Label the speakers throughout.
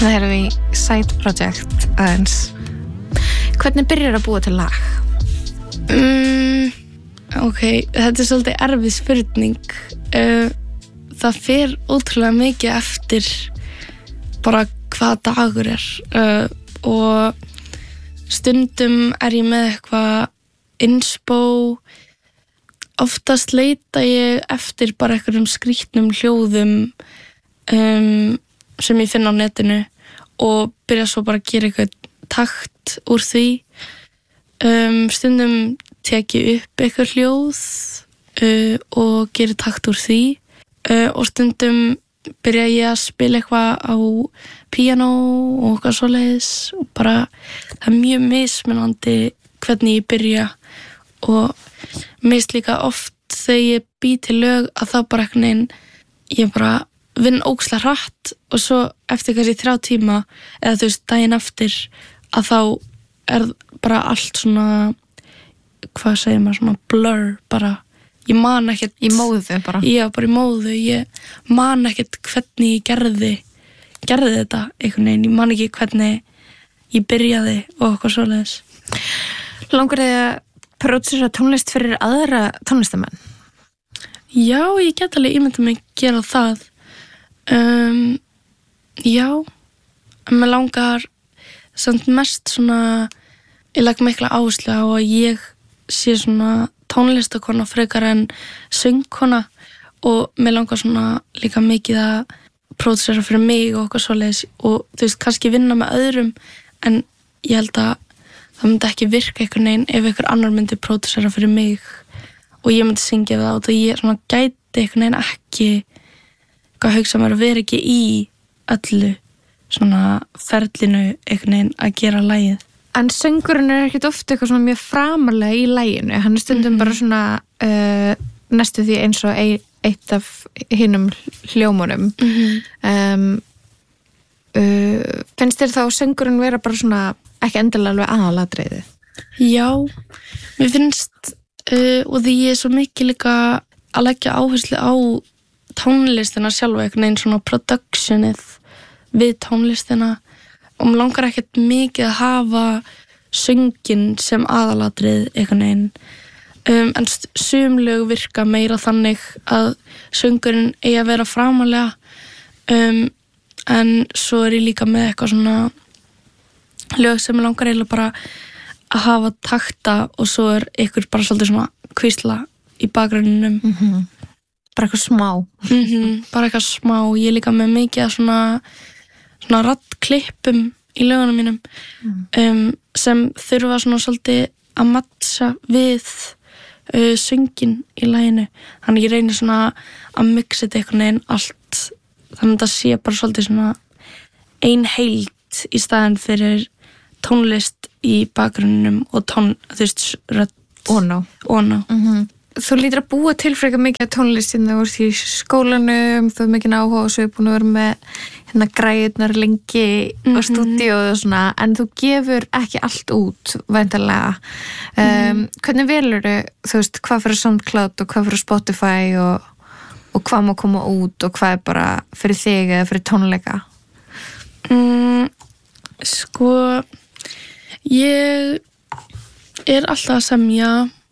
Speaker 1: Það erum við í Side Project aðeins. Hvernig byrjar að búa til lag?
Speaker 2: Ok, þetta svolítið erfið spurning. Það fer ótrúlega mikið eftir bara hvað dagur og stundum ég með eitthvað inspo. Oftast leita ég eftir bara einhverjum skrýtnum hljóðum sem ég finn á netinu og byrja svo bara að gera eitthvað takt úr því. Stundum tek ég upp eitthvað hljóð og gera takt úr því og stundum byrja ég að spila eitthvað á píanó og eitthvað svoleiðis og bara það mjög mismunandi hvernig ég byrja og mér líka oft þegar ég bý til lög að þá bara einhvern veginn ég bara vinn ógeðslega hratt og svo eftir kannski 3 tíma eða þú veist daginn eftir að þá bara allt svona hvað segir maður svona blur bara ég man ekkert
Speaker 1: í móðu bara.
Speaker 2: Já, bara í móðu. Ég man ekkert hvernig ég gerði þetta einhvern veginn. Ég man ekki hvernig ég byrjaði og eitthvað svoleiðis.
Speaker 1: Langar þig að pródúsera tónlist fyrir aðra tónlistamenn?
Speaker 2: Já, ég get alveg ímyndað mig að gera það. Já, en mér langar samt mest svona ég legg mikla áherslu á að ég sé svona tónlistakona frekar en söngkona og mér langar svona líka mikið að pródúsera fyrir mig og eitthvað svoleiðis og þú veist, kannski vinna með öðrum en ég held að það myndi ekki virka einhvern veginn ef einhver annar myndi pródúsera fyrir mig og ég myndi syngja það og ég svona gæti einhvern veginn ekki hvað hugsa mér að vera ekki í öllu svona ferlinu einhvern veginn að gera lagið.
Speaker 1: En söngurinn ekkert oft eitthvað svona mjög framarlega í laginu. Hann stundum bara svona næstu því eins og eitt af hinum hljómunum. Finnst þér þá söngurinn vera bara svona ekki endilega alveg aðalatriði? Já,
Speaker 2: mér finnst og því ég svo mikið líka að leggja áherslu á tónlistina sjálfa, einhvern veginn svona productionið við tónlistina og mér langar ekkert mikið að hafa sönginn sem aðalatrið einhvern veginn en sum lög virka meira þannig að söngurinn eigi að vera framalega en svo ég líka með eitthvað svona lög sem mér langar eiginlega bara að hafa takta og svo einhver bara svolítið svona hvísla í bakgrunninum
Speaker 1: bara eitthvað smá
Speaker 2: bara eitthvað smá, ég er líka með mikið að svona raddklippum í lögunum mínum sem þurfa svona svolítið að matcha við söngin í laginu þannig ég reynir svona að mixa þetta einhvern veginn allt þannig að það sé bara svolítið svona ein heild í staðinn fyrir tónlist í bakgrunninum og þú veist rödd
Speaker 1: Óná. Þú lítur að búa til frekar mikið tónlist þegar þú ert í skólanum, þú er mikið áhuga og svo er búin að vera með græðurnar lengi á stúdíóið og svona, en þú gefur ekki allt út, væntanlega. Hvernig velurðu, þú veist, hvað fyrir SoundCloud og hvað fyrir Spotify og hvað má koma út og hvað er bara fyrir þig eða fyrir tónleika?
Speaker 2: Sko, ég er alltaf að semja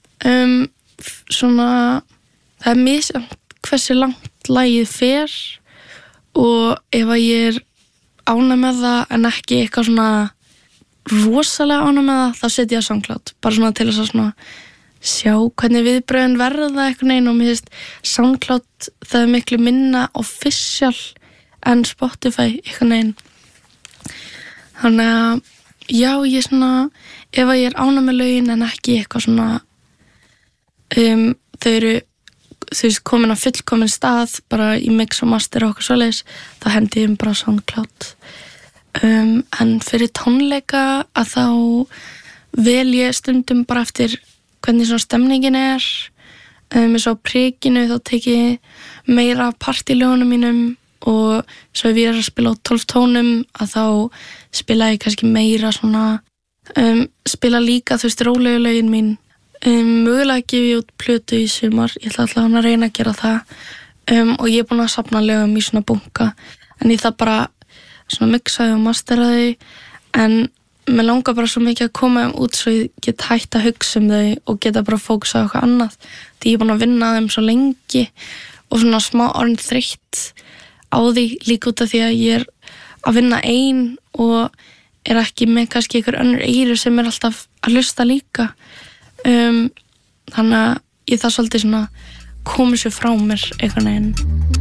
Speaker 2: svona það er misjafnt hversu langt lagið fer og ef að ég er ánægð með það en ekki eitthvað svona rosalega ánægð með það þá setja ég á SoundCloud bara svona til þess að svona sjá hvernig viðbrögðin verða einhvern veginn og mér finnst SoundCloud það er miklu minna official en Spotify einhvern veginn þannig að já ég svona ef að ég er ánægð með lögin en ekki eitthvað svona þau eru þú veist komin að fullkomin stað bara í mix og master og okkur svoleiðis þá hendi ég bara SoundCloud en fyrir tónleika að þá vel ég stundum bara eftir hvernig svona stemningin er eins og á prikinu þá tek ég meira partylögunum mínum og svo ef ég er að spila á 12 tónum að þá spila ég kannski meira svona spila líka þú veist rólegu lögin mín mögulega gef ég út plötu í sumar ég ætla alltaf að reyna að gera það og ég er búin að safna lögum í svona bunka en ég það bara svona mixaði og masteraði en mér langar bara svo mikið að koma þeim út svo ég get hægt að hugsa þau og geta bara fókusað á eitthvað annað því ég er búin að vinna þeim svo lengi og svona smá orðin þreytt á því líka út af því að ég er að vinna ein og er ekki með kannski einhver önnur eyru sem er alltaf að hlusta líka þannig að ég það svolítið svona komið sér frá mér einhvern veginn